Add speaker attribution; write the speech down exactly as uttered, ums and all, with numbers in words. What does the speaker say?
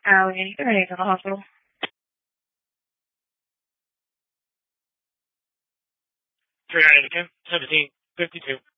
Speaker 1: Allie, you're ready to the hospital.
Speaker 2: three nine eight ten, seventeen fifty-two.